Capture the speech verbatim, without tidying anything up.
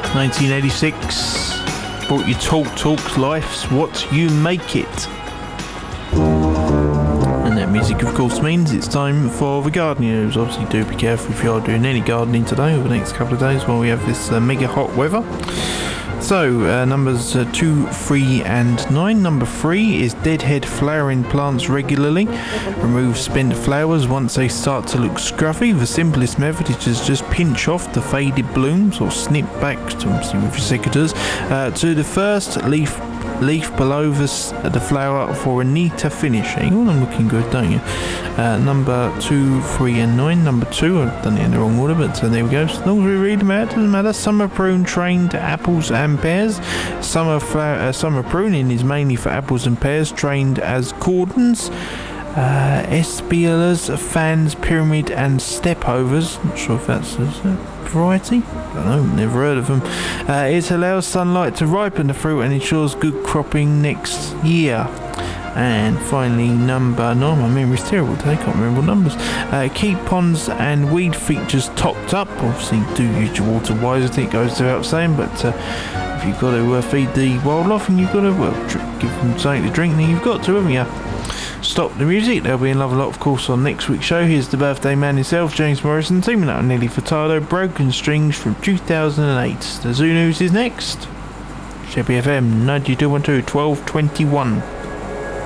nineteen eighty-six brought you Talk Talk, Life's What You Make It. And that music, of course, means it's time for the gardening news. Obviously, do be careful if you are doing any gardening today over the next couple of days while we have this uh, mega hot weather. So, uh, numbers uh, two, three and nine. Number three is deadhead flowering plants regularly. Remove spent flowers once they start to look scruffy. The simplest method is to just pinch off the faded blooms or snip back to, obviously with your secateurs, uh, to the first leaf leaf below the, the flower for a neater finishing. Oh, I'm looking good, don't you? Uh, number two, three and nine. Number two, I've done it in the wrong order, but uh, there we go. As long as we read them out, doesn't matter. Summer prune trained apples and pears. Summer, flower, uh, summer pruning is mainly for apples and pears trained as cordons. Uh, Espiolas, fans, pyramid and stepovers. Not sure if that's a variety. I don't know, never heard of them. Uh, it allows sunlight to ripen the fruit and ensures good cropping next year. And finally, number nine. My memory's terrible today, can't remember numbers. Uh, keep ponds and weed features topped up. Obviously, do use your water wisely, it goes without saying, but uh, if you've got to uh, feed the wildlife and you've got to well, dr- give them something to drink, then you've got to, haven't you? Stop the music. There'll be another lot, of course, on next week's show. Here's the birthday man himself, James Morrison, teaming up with Nelly Furtado, Broken Strings from two thousand eight. The Zoo News is next. Chevy F M ninety-two point two, twelve twenty-one.